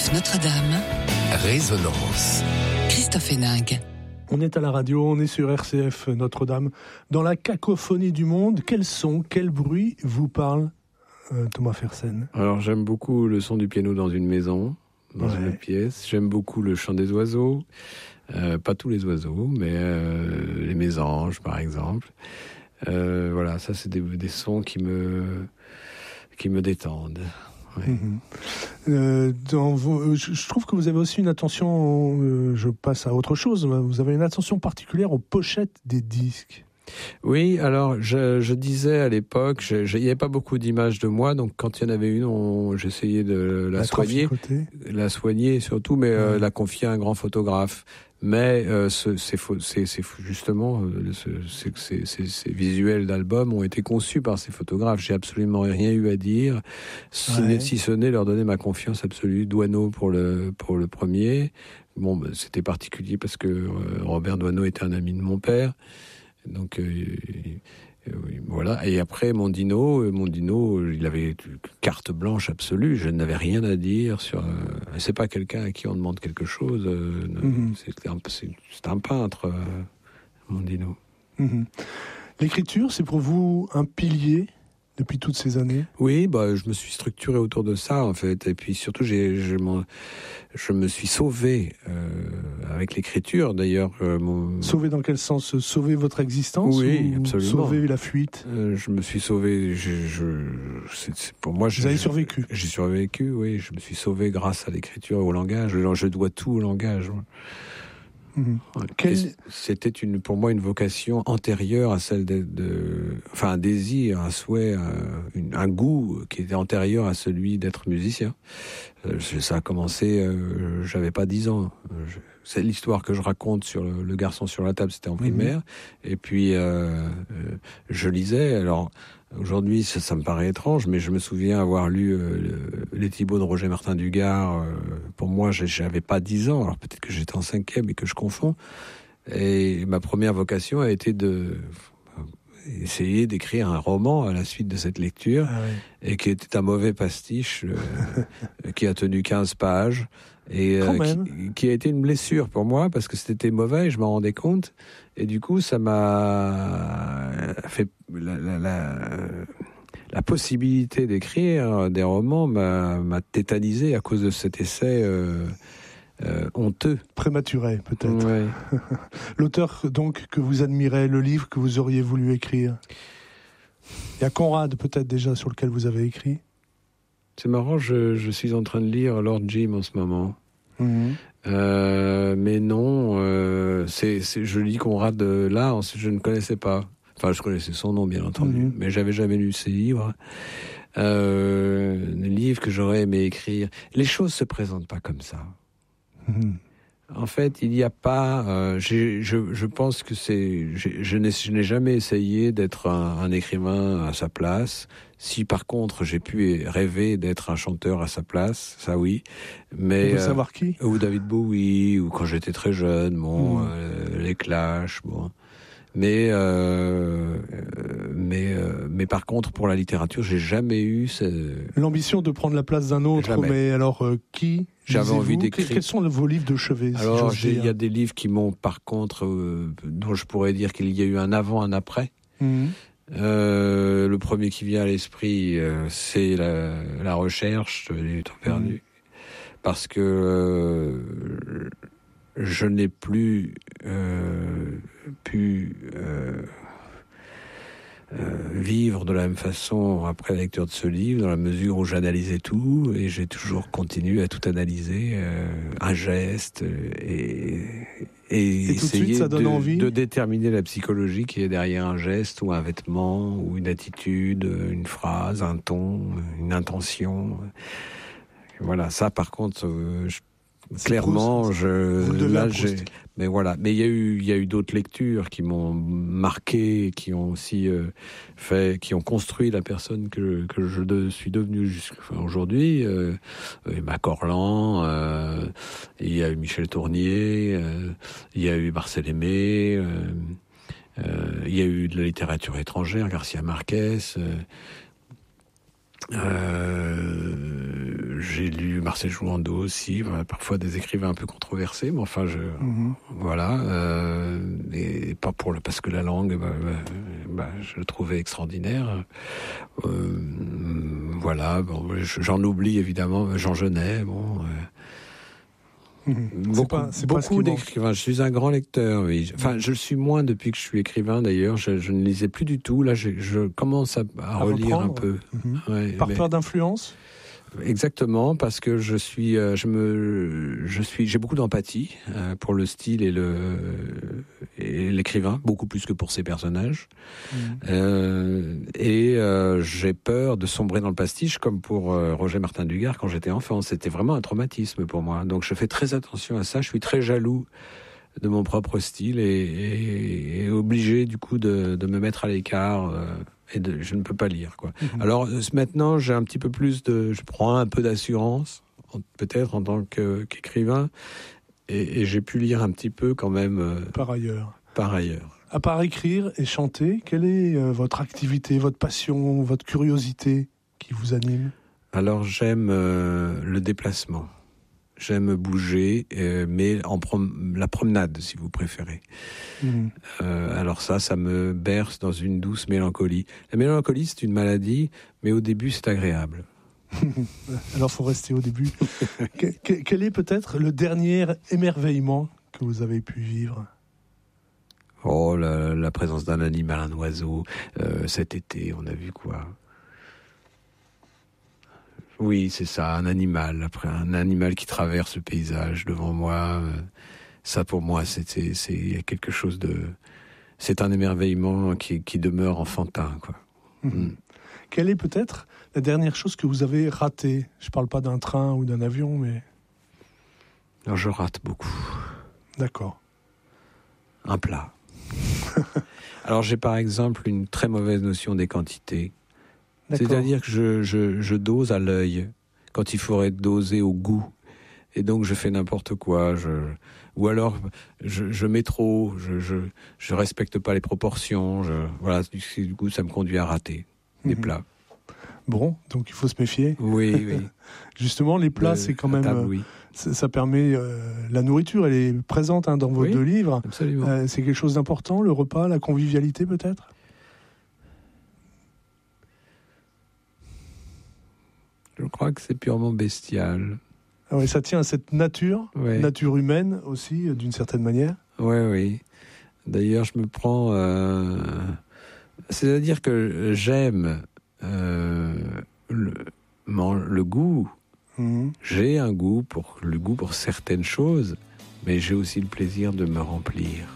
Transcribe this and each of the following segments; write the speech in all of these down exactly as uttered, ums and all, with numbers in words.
F Notre-Dame. Résonance. Christophe Héninck. On est à la radio, on est sur R C F Notre-Dame. Dans la cacophonie du monde, quels sons, quels bruits vous parlent, euh, Thomas Fersen? Alors j'aime beaucoup le son du piano dans une maison, dans ouais. une pièce. J'aime beaucoup le chant des oiseaux. Euh, pas tous les oiseaux, mais euh, les mésanges par exemple. Euh, voilà, ça c'est des, des sons qui me, qui me détendent. Ouais. Mmh. Euh, dans vos, je, je trouve que vous avez aussi une attention, euh, je passe à autre chose, vous avez une attention particulière aux pochettes des disques. Oui, alors je, je disais à l'époque, je, je, il n'y avait pas beaucoup d'images de moi, donc quand il y en avait une, on, j'essayais de la, la soigner, la soigner surtout, mais ouais. euh, la confier à un grand photographe. Mais euh, ce, ces, ces, ces, justement, euh, ce, ces, ces, ces, ces visuels d'albums ont été conçus par ces photographes. J'ai absolument rien eu à dire, si, ouais. si ce n'est leur donner ma confiance absolue. Douaneau pour le pour le premier. Bon, bah, c'était particulier parce que euh, Robert Douaneau était un ami de mon père. Donc euh, euh, voilà. Et après Mondino, Mondino, il avait carte blanche absolue. Je n'avais rien à dire sur. Euh, c'est pas quelqu'un à qui on demande quelque chose. Euh, mm-hmm. c'est, un, c'est, c'est un peintre, euh, Mondino. Mm-hmm. L'écriture, c'est pour vous un pilier depuis toutes ces années? Oui, bah, je me suis structuré autour de ça, en fait. Et puis surtout, j'ai, je, je me suis sauvé euh, avec l'écriture, d'ailleurs. Euh, mon... Sauvé dans quel sens? Sauver votre existence? Oui, ou absolument. Sauver la fuite? euh, Je me suis sauvé. Je, je, c'est, c'est, pour moi, Vous je, avez survécu? J'ai survécu, oui. Je me suis sauvé grâce à l'écriture et au langage. Je dois tout au langage. Mmh. Quel... C'était une, pour moi une vocation antérieure à celle de, de enfin un désir, un souhait, un, une, un goût qui était antérieur à celui d'être musicien. Euh, ça a commencé, euh, j'avais pas dix ans. Je, c'est l'histoire que je raconte sur le, le garçon sur la table, c'était en primaire. Mmh. Et puis euh, je lisais. Alors aujourd'hui, ça, ça me paraît étrange, mais je me souviens avoir lu euh, Les Thibauts de Roger Martin Dugard. Euh, pour moi, j'avais pas dix ans, alors peut-être que j'étais en cinquième et que je confonds. Et ma première vocation a été de essayer d'écrire un roman à la suite de cette lecture, ah oui. et qui était un mauvais pastiche, euh, qui a tenu quinze pages, et euh, qui, qui a été une blessure pour moi, parce que c'était mauvais, je m'en rendais compte. Et du coup, ça m'a fait la, la, la, la possibilité d'écrire des romans m'a, m'a tétanisé à cause de cet essai euh, euh, honteux. Prématuré, peut-être. Ouais. L'auteur, donc, que vous admirez, le livre que vous auriez voulu écrire. Il y a Conrad, peut-être, déjà, sur lequel vous avez écrit. C'est marrant, je, je suis en train de lire Lord Jim en ce moment. Mmh. Euh, mais non, euh, c'est, c'est, je lis Conrad euh, là, je ne connaissais pas. Enfin, je connaissais son nom, bien entendu, mmh. mais j'avais jamais lu ses livres. Euh, les livres que j'aurais aimé écrire. Les choses se présentent pas comme ça. Mmh. En fait, il n'y a pas. Euh, j'ai, je, je pense que c'est. J'ai, je, n'ai, je n'ai jamais essayé d'être un, un écrivain à sa place. Si par contre j'ai pu rêver d'être un chanteur à sa place, ça oui. Mais on veut euh, savoir qui? Ou David Bowie, ou quand j'étais très jeune, bon, mmh. euh, les Clash, bon. Mais euh, mais euh, mais par contre pour la littérature, j'ai jamais eu ce... l'ambition de prendre la place d'un autre. Jamais. Mais alors euh, qui? J'avais envie d'écrire. Quels sont vos livres de chevet? Alors si il y a des livres qui m'ont par contre euh, dont je pourrais dire qu'il y a eu un avant, un après. Mmh. Euh, le premier qui vient à l'esprit, euh, c'est la, la recherche du temps perdu, mmh. parce que euh, je n'ai plus euh, pu euh, euh, vivre de la même façon après la lecture de ce livre, dans la mesure où j'analysais tout et j'ai toujours continué à tout analyser, euh, un geste et, et, et essayer tout de, suite, ça donne de, envie. de déterminer la psychologie qui est derrière un geste ou un vêtement ou une attitude, une phrase, un ton, une intention. Voilà, ça par contre, euh, je clairement, je, là, j'ai, mais voilà. Mais il y a eu, il y a eu d'autres lectures qui m'ont marqué, qui ont aussi euh, fait, qui ont construit la personne que que je de, suis devenu jusqu'à enfin, aujourd'hui. Euh, Emma Corlan, euh, il y a eu Michel Tournier, euh, il y a eu Marcel Aimé, euh, euh, il y a eu de la littérature étrangère, Garcia Marquez. Euh, Euh, j'ai lu Marcel Jouandeau aussi, parfois des écrivains un peu controversés, mais enfin, je, mm-hmm. voilà, euh, et pas pour le, parce que la langue, bah, bah, bah, je le trouvais extraordinaire. Euh, voilà, bon, j'en oublie évidemment, Jean Genet, bon. Euh, Mmh. Beaucoup, c'est pas, c'est beaucoup d'écrivains. Je suis un grand lecteur, oui. Enfin, je le suis moins depuis que je suis écrivain, d'ailleurs. Je, je ne lisais plus du tout. Là, je, je commence à, à, à relire reprendre. un peu. Mmh. Ouais, Par mais... peur d'influence ? Exactement, parce que je suis, euh, je me, je suis, j'ai beaucoup d'empathie euh, pour le style et le et l'écrivain, beaucoup plus que pour ses personnages. Mmh. Euh, et euh, j'ai peur de sombrer dans le pastiche, comme pour euh, Roger Martin Dugard quand j'étais enfant. C'était vraiment un traumatisme pour moi. Donc je fais très attention à ça. Je suis très jaloux de mon propre style et, et, et obligé du coup de, de me mettre à l'écart. Euh, Et de, je ne peux pas lire, quoi. Mmh. Alors maintenant, j'ai un petit peu plus de, je prends un peu d'assurance, peut-être en tant que, qu'écrivain, et, et j'ai pu lire un petit peu quand même. Euh, par ailleurs. Par ailleurs. À part écrire et chanter, quelle est euh, votre activité, votre passion, votre curiosité qui vous anime ? Alors j'aime euh, le déplacement. J'aime bouger, euh, mais en prom- la promenade, si vous préférez. Mmh. Euh, alors ça, ça me berce dans une douce mélancolie. La mélancolie, c'est une maladie, mais au début, c'est agréable. Alors, il faut rester au début. que, quel est peut-être le dernier émerveillement que vous avez pu vivre ? Oh, la, la présence d'un animal, un oiseau. Euh, cet été, on a vu quoi ? Oui, c'est ça, un animal. Après, un animal qui traverse le paysage devant moi. Euh, ça, pour moi, c'est, c'est, c'est quelque chose de... C'est un émerveillement qui, qui demeure enfantin, quoi. Mmh. Mmh. Quelle est peut-être la dernière chose que vous avez ratée ? Je ne parle pas d'un train ou d'un avion, mais... Alors, je rate beaucoup. D'accord. Un plat. Alors, j'ai par exemple une très mauvaise notion des quantités. D'accord. C'est-à-dire que je, je, je dose à l'œil quand il faudrait doser au goût. Et donc, je fais n'importe quoi. Je, ou alors, je, je mets trop, je, je, je respecte pas les proportions. Je, voilà, du coup, ça me conduit à rater mmh. des plats. Bon, donc il faut se méfier. Oui, oui. Justement, les plats, Le, c'est quand même... Table, oui. ça, ça permet... Euh, la nourriture, elle est présente hein, dans vos oui, deux livres. Absolument. Euh, c'est quelque chose d'important, le repas, la convivialité peut-être ? Je crois que c'est purement bestial. Ah oui, ça tient à cette nature, ouais. nature humaine aussi, d'une certaine manière. Oui, oui. D'ailleurs, je me prends... Euh... C'est-à-dire que j'aime euh, le, le goût. Mmh. J'ai un goût pour le goût pour certaines choses, mais j'ai aussi le plaisir de me remplir.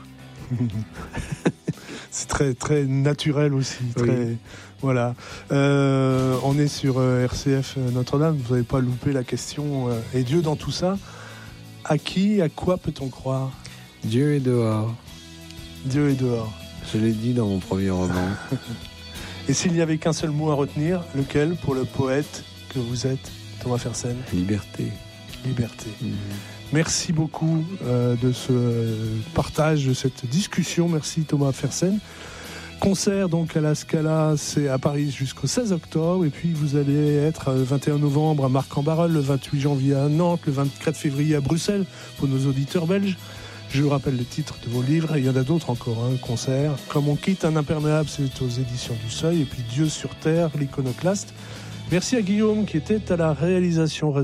C'est très, très naturel aussi. Oui. Très... Voilà. Euh, on est sur euh, R C F Notre-Dame, vous n'avez pas loupé la question. Euh, et Dieu dans tout ça, à qui, à quoi peut-on croire ? Dieu est dehors. Dieu est dehors. Je l'ai dit dans mon premier roman. Et s'il n'y avait qu'un seul mot à retenir, lequel pour le poète que vous êtes, Thomas Fersen ? Liberté. Liberté. Mmh. Merci beaucoup euh, de ce partage, de cette discussion. Merci Thomas Fersen. Concert donc à la Scala, c'est à Paris jusqu'au seize octobre. Et puis vous allez être le vingt et un novembre à Marc-en-Barœul, le vingt-huit janvier à Nantes, le vingt-quatre février à Bruxelles pour nos auditeurs belges. Je vous rappelle le titre de vos livres. Et il y en a d'autres encore, un hein, concert. Comme on quitte un imperméable, c'est aux éditions du Seuil. Et puis Dieu sur terre, l'iconoclaste. Merci à Guillaume qui était à la réalisation.